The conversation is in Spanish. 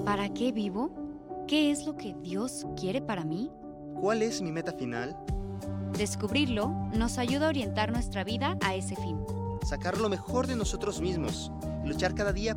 ¿Para qué vivo? ¿Qué es lo que Dios quiere para mí? ¿Cuál es mi meta final? Descubrirlo nos ayuda a orientar nuestra vida a ese fin. Sacar lo mejor de nosotros mismos y luchar cada día